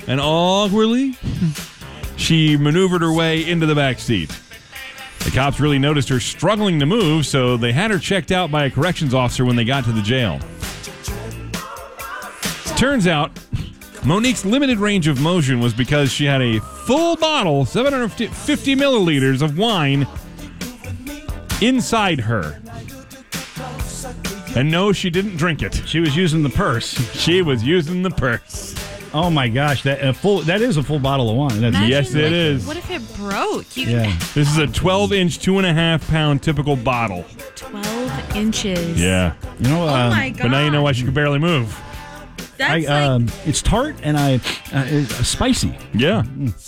and awkwardly, she maneuvered her way into the back seat. The cops really noticed her struggling to move, so they had her checked out by a corrections officer when they got to the jail. Turns out, Monique's limited range of motion was because she had a full bottle, 750 milliliters of wine inside her. And no, she didn't drink it. She was using the purse. She was using the purse. Oh my gosh, that is a full bottle of wine. Yes, it is. What if it broke? Yeah. This is a 12-inch, 2.5-pound typical bottle. 12 inches. Yeah. You know, Oh my god. But now you know why she could barely move. That's like it's tart and it's spicy. Yeah.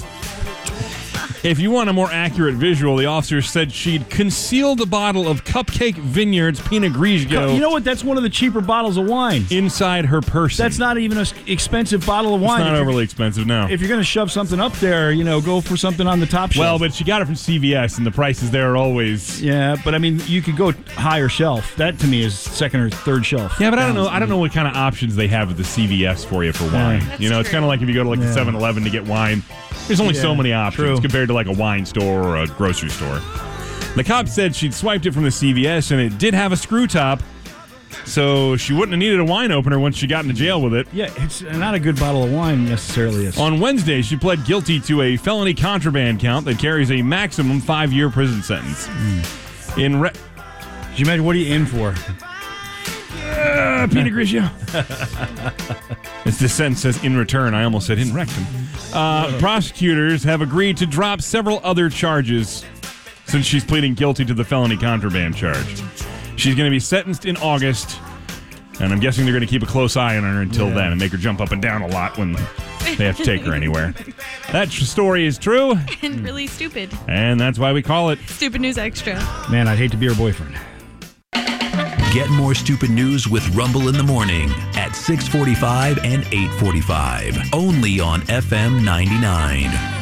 If you want a more accurate visual, the officer said she'd concealed a bottle of Cupcake Vineyards Pinot Grigio. You know what? That's one of the cheaper bottles of wine. Inside her person. That's not even an expensive bottle of wine. It's not overly expensive, no. If you're going to shove something up there, go for something on the top shelf. Well, but she got it from CVS, and the prices there are always... Yeah, but I mean, you could go higher shelf. That, to me, is second or third shelf. Yeah, but I don't know what kind of options they have at the CVS for you for wine. That's It's true. kind of like if you go to the 7-Eleven to get wine. There's only so many options true. compared to like a wine store or a grocery store. The cop said she'd swiped it from the CVS and it did have a screw top, so she wouldn't have needed a wine opener once she got into jail with it. Yeah, it's not a good bottle of wine necessarily. On Wednesday, she pled guilty to a felony contraband count that carries a maximum 5-year prison sentence. Could you imagine, what are you in for? Pinot Grigio. As the sentence says, in return. I almost said in rectum. Prosecutors have agreed to drop several other charges since she's pleading guilty to the felony contraband charge. She's going to be sentenced in August, and I'm guessing they're going to keep a close eye on her until then and make her jump up and down a lot when they have to take her anywhere. That story is true, and really stupid. and that's why we call it Stupid News Extra. Man, I'd hate to be her boyfriend. Get more stupid news with Rumble in the Morning at 6:45 and 8:45. Only on FM 99.